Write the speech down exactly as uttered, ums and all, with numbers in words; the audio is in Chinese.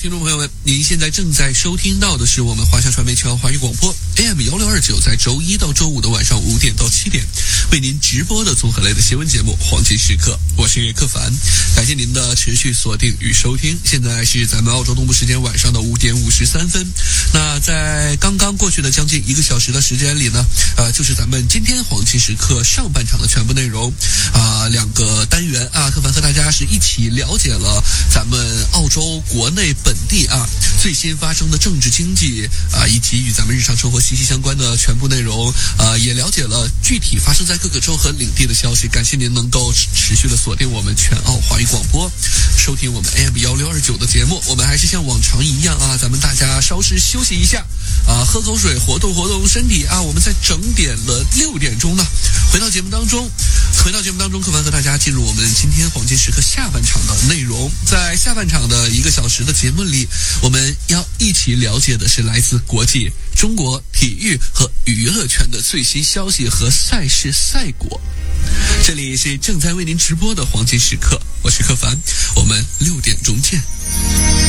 听众朋友们，您现在正在收听到的是我们华夏传媒全华语广播 A M 一六二九，在周一到周五的晚上五点到七点为您直播的综合类的新闻节目《黄金时刻》，我是柯凡，感谢您的持续锁定与收听。现在是咱们澳洲东部时间晚上的五点五十三分。那在刚刚过去的将近一个小时的时间里呢，呃，就是咱们今天黄金时刻上半场的全部内容啊、呃，两个单元啊，柯凡和大家是一起了解了咱们澳洲国内本地啊最新发生的政治经济啊，以及与咱们日常生活息息相关的全部内容啊，也了解了具体发生在各个州和领地的消息。感谢您能够持续的锁定我们全澳华语广播，收听我们 A M 一六二九的节目。我们还是像往常一样啊，咱们大家稍事休息一下啊，喝口水，活动活动身体啊。我们在整点的六点钟呢，回到节目当中，回到节目当中，柯凡和大家进入我们今天黄金时刻下半场的内容。在下半场的一个小时的节目里，我们要一起了解的是来自国际中国体育和娱乐圈的最新消息和赛事赛果。这里是正在为您直播的黄金时刻，我是柯凡，我们六点钟见。